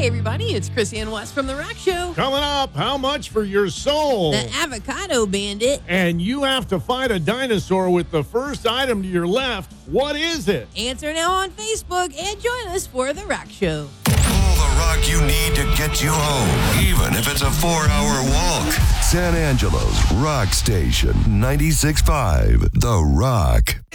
Hey, everybody, it's Chrissy and Wes from The Rock Show. Coming up, how much for your soul? The Avocado Bandit. And you have to fight a dinosaur with the first item to your left. What is it? Answer now on Facebook and join us for The Rock Show. All the rock you need to get you home, even if it's a 4-hour walk. San Angelo's Rock Station 96.5, The Rock.